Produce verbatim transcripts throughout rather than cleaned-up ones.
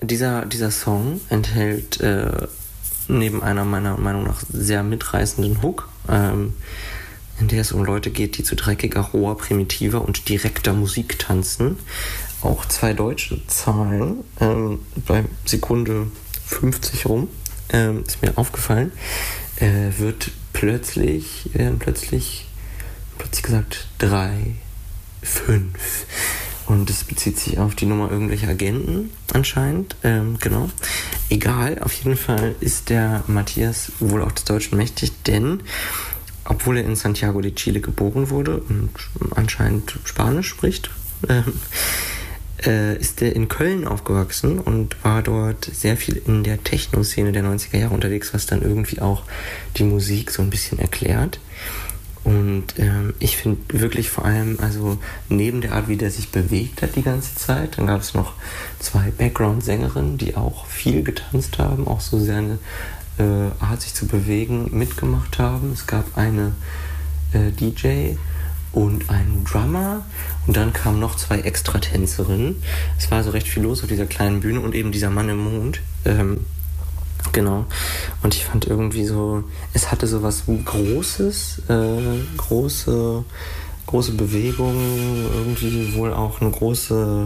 dieser, dieser Song enthält äh, neben einer meiner Meinung nach sehr mitreißenden Hook, ähm, in der es um Leute geht, die zu dreckiger, roher, primitiver und direkter Musik tanzen, auch zwei deutsche Zahlen ähm, bei Sekunde fünfzig rum, ähm, ist mir aufgefallen, äh, wird plötzlich, werden plötzlich, plötzlich gesagt drei, fünf. Und das bezieht sich auf die Nummer irgendwelcher Agenten anscheinend, ähm, genau. Egal, auf jeden Fall ist der Matthias wohl auch des Deutschen mächtig, denn obwohl er in Santiago de Chile geboren wurde und anscheinend Spanisch spricht, ähm, äh, ist er in Köln aufgewachsen und war dort sehr viel in der Techno-Szene der neunziger Jahre unterwegs, was dann irgendwie auch die Musik so ein bisschen erklärt. Und ähm, ich finde wirklich vor allem, also neben der Art, wie der sich bewegt hat die ganze Zeit, dann gab es noch zwei Background-Sängerinnen, die auch viel getanzt haben, auch so seine äh, Art, sich zu bewegen, mitgemacht haben. Es gab eine äh, D J und einen Drummer und dann kamen noch zwei Extratänzerinnen. Es war so recht viel los auf dieser kleinen Bühne und eben dieser Mann im Mond. Ähm, Genau. Und ich fand irgendwie so, es hatte so was Großes, äh, große, große Bewegung, irgendwie wohl auch eine große,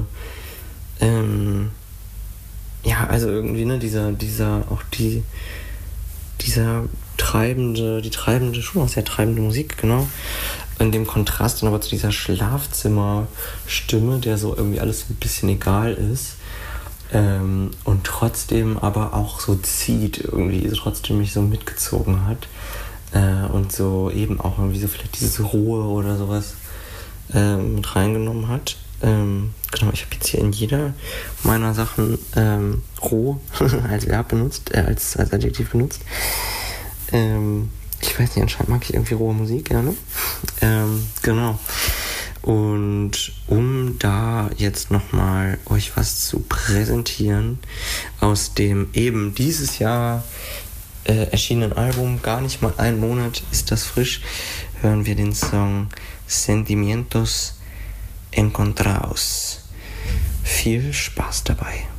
ähm, ja, also irgendwie, ne, dieser, dieser, auch die, dieser treibende, die treibende, schon auch sehr treibende Musik, genau. In dem Kontrast dann aber zu dieser Schlafzimmerstimme, der so irgendwie alles so ein bisschen egal ist. Ähm, und trotzdem aber auch so zieht irgendwie, so trotzdem mich so mitgezogen hat äh, und so eben auch irgendwie so vielleicht diese Ruhe oder sowas äh, mit reingenommen hat. Ähm, genau, ich habe jetzt hier in jeder meiner Sachen ähm, roh als Verb benutzt, äh, als, als Adjektiv benutzt. Ähm, ich weiß nicht, anscheinend mag ich irgendwie rohe Musik gerne. Ähm, genau. Und um da jetzt nochmal euch was zu präsentieren aus dem eben dieses Jahr äh, erschienenen Album, gar nicht mal einen Monat ist das frisch, hören wir den Song Sentimientos Encontrados. Viel Spaß dabei.